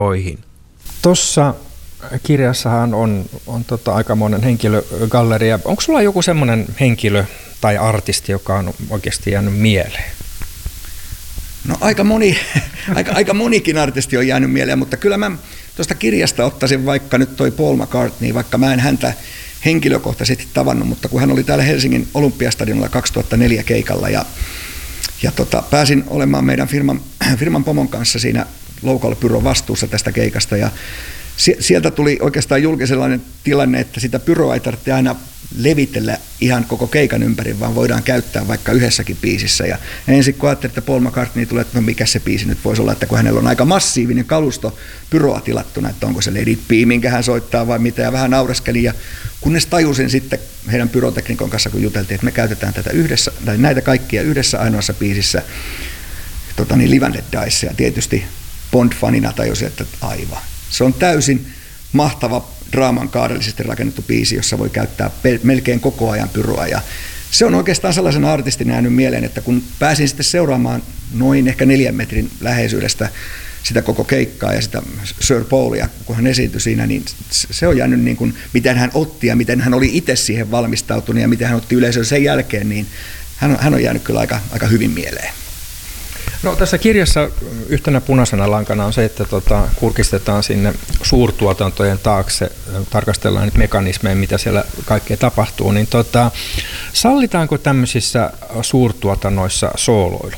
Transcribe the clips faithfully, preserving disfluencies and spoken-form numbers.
oihin. Tuossa kirjassahan on, on tota aikamoinen henkilögalleria. Onko sulla joku semmoinen henkilö tai artisti, joka on oikeasti jäänyt mieleen? No aika, moni, aika, aika monikin artisti on jäänyt mieleen, mutta kyllä mä tuosta kirjasta ottaisin vaikka nyt toi Paul McCartney, vaikka mä en häntä henkilökohtaisesti tavannut, mutta kun hän oli täällä Helsingin Olympiastadionilla kaksituhattaneljä keikalla ja, ja tota, pääsin olemaan meidän firman, firman pomon kanssa siinä Local Pyron vastuussa tästä keikasta ja sieltä tuli oikeastaan julki sellainen tilanne, että sitä pyroa ei tarvitse aina levitellä ihan koko keikan ympäri, vaan voidaan käyttää vaikka yhdessäkin biisissä. Ja ensin kun ajattelin, että Paul McCartney tulee, että no mikä se biisi nyt voisi olla, että kun hänellä on aika massiivinen kalusto pyroa tilattuna, että onko se Let It Be, minkä hän soittaa vai mitä, ja vähän naureskelin. Ja kunnes tajusin sitten heidän pyroteknikon kanssa, kun juteltiin, että me käytetään tätä yhdessä, tai näitä kaikkia yhdessä ainoassa biisissä, tota niin, Live and Let Dice, ja tietysti Bond-fanina tajusin, että aivan. Se on täysin mahtava draaman kaarellisesti rakennettu biisi, jossa voi käyttää melkein koko ajan pyroa. Ja se on oikeastaan sellaisen artistin jäänyt mieleen, että kun pääsin sitten seuraamaan noin ehkä neljän metrin läheisyydestä sitä koko keikkaa ja sitä Sir Paulia, kun hän esiintyi siinä, niin se on jäänyt niin kuin, miten hän otti ja miten hän oli itse siihen valmistautunut ja miten hän otti yleisön sen jälkeen, niin hän on, hän on jäänyt kyllä aika, aika hyvin mieleen. No, tässä kirjassa yhtenä punaisena lankana on se, että tota, kurkistetaan sinne suurtuotantojen taakse, tarkastellaan nyt mekanismeja, mitä siellä kaikkea tapahtuu, niin tota, sallitaanko tämmöisissä suurtuotannoissa sooloilu?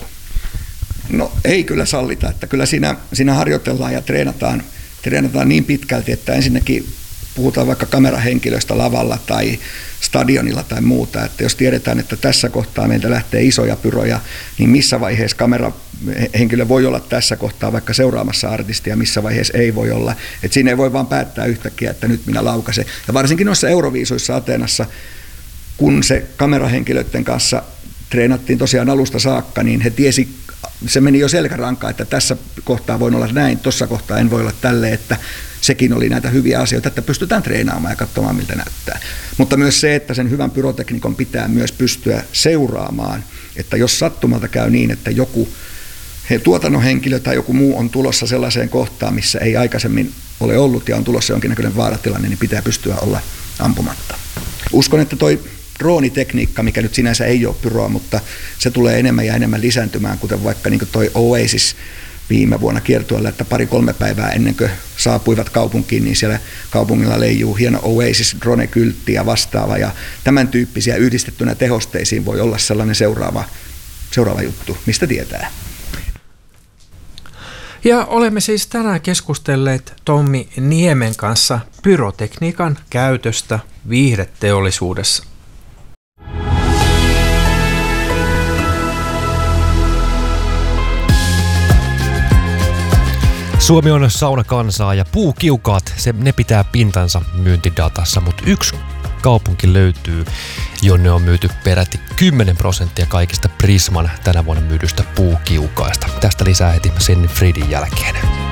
No ei kyllä sallita, että kyllä siinä, siinä harjoitellaan ja treenataan, treenataan niin pitkälti, että ensinnäkin puhutaan vaikka kamerahenkilöstä lavalla tai stadionilla tai muuta, että jos tiedetään, että tässä kohtaa meiltä lähtee isoja pyroja, niin missä vaiheessa kamerahenkilö voi olla tässä kohtaa vaikka seuraamassa artistia, missä vaiheessa ei voi olla. Että siinä ei voi vaan päättää yhtäkkiä, että nyt minä laukasen. Ja varsinkin noissa Euroviisuissa Ateenassa, kun se kamerahenkilöiden kanssa treenattiin tosiaan alusta saakka, niin he tiesi, se meni jo selkärankaan, että tässä kohtaa voin olla näin, tuossa kohtaa en voi olla tälleen, että sekin oli näitä hyviä asioita, että pystytään treenaamaan ja katsomaan, miltä näyttää. Mutta myös se, että sen hyvän pyroteknikon pitää myös pystyä seuraamaan, että jos sattumalta käy niin, että joku he, tuotannon henkilö tai joku muu on tulossa sellaiseen kohtaan, missä ei aikaisemmin ole ollut ja on tulossa jonkinnäköinen vaaratilanne, niin pitää pystyä olla ampumatta. Uskon, että toi droonitekniikka, mikä nyt sinänsä ei ole pyroa, mutta se tulee enemmän ja enemmän lisääntymään, kuten vaikka niin kuin toi Oasis viime vuonna kiertueella, että pari-kolme päivää ennen kuin saapuivat kaupunkiin, niin siellä kaupungilla leijuu hieno Oasis drone-kyltti ja vastaava, ja tämän tyyppisiä yhdistettynä tehosteisiin voi olla sellainen seuraava, seuraava juttu, mistä tietää. Ja olemme siis tänään keskustelleet Tommi Niemen kanssa pyrotekniikan käytöstä viihdeteollisuudessa. Suomi on saunakansaa ja puukiukaat, se, ne pitää pintansa myyntidatassa, mutta yksi kaupunki löytyy, jonne on myyty peräti kymmenen prosenttia kaikista Prisman tänä vuonna myydystä puukiukaista. Tästä lisää heti Senni Friedin jälkeen.